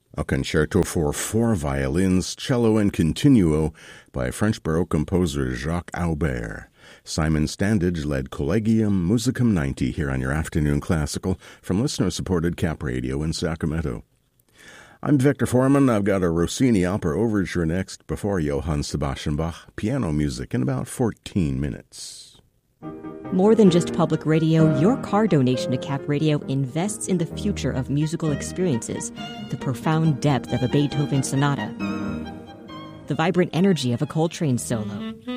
A concerto for four violins, cello, and continuo by French Baroque composer Jacques Aubert. Simon Standage led Collegium Musicum 90 here on your Afternoon Classical from listener-supported Cap Radio in Sacramento. I'm Victor Foreman. I've got a Rossini opera overture next before Johann Sebastian Bach piano music in about 14 minutes. More than just public radio, your car donation to Cap Radio invests in the future of musical experiences, the profound depth of a Beethoven sonata, the vibrant energy of a Coltrane solo,